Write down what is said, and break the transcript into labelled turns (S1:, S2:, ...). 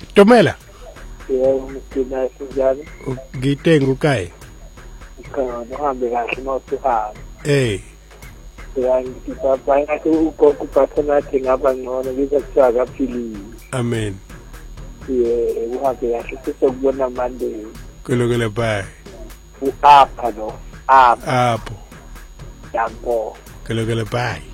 S1: Tomela
S2: yebo msina sinjani
S1: ngitenga ukayi
S2: khona uhambe kahle mawusuhamba ngiyangipapa ngathi ugogo uphathanathi ngaba ngcono ngizokuthaka kaphilile
S1: amen
S2: uhambe kahle sizokubona manje
S1: kulokele bye
S2: uapha lo apho
S1: apho
S2: yabo
S1: kulokele bye